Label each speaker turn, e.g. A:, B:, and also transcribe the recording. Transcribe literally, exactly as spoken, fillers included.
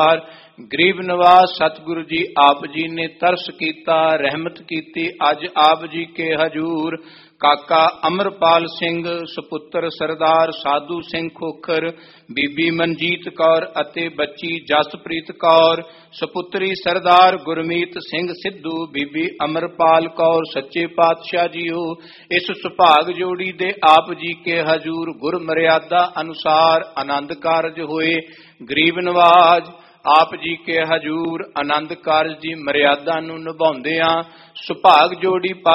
A: ਗਰੀਬ ਨਵਾਜ਼ ਸਤਿਗੁਰੂ ਜੀ ਆਪ ਜੀ ਨੇ ਤਰਸ ਕੀਤਾ, ਰਹਿਮਤ ਕੀਤੀ। ਅੱਜ ਆਪ ਜੀ ਕੇ ਹਜੂਰ ਕਾਕਾ ਅਮਰਪਾਲ ਸਿੰਘ, ਸੁਪੁੱਤਰ ਸਰਦਾਰ ਸਾਧੂ ਸਿੰਘ ਖੋਖਰ, ਬੀਬੀ ਮਨਜੀਤ ਕੌਰ ਅਤੇ ਬੱਚੀ ਜਸਪ੍ਰੀਤ ਕੌਰ, ਸੁਪੁੱਤਰੀ ਸਰਦਾਰ ਗੁਰਮੀਤ ਸਿੰਘ ਸਿੱਧੂ, ਬੀਬੀ ਅਮਰਪਾਲ ਕੌਰ। ਸੱਚੇ ਪਾਤਸ਼ਾਹ ਜੀਓ, ਇਸ ਸੁਭਾਗ ਜੋੜੀ ਦੇ ਆਪ ਜੀ ਕੇ ਹਜੂਰ ਗੁਰ ਮਰਿਆਦਾ ਅਨੁਸਾਰ ਆਨੰਦ ਕਾਰਜ ਹੋਏ। ਗਰੀਬ ਨਵਾਜ਼ ਆਪ ਜੀ ਕੇ ਹਜੂਰ ਆਨੰਦ ਕਾਰਜ ਦੀ ਮਰਿਆਦਾ ਨੂੰ ਨਿਭਾਉਂਦੇ ਆ। ਸੁਭਾਗ ਜੋੜੀ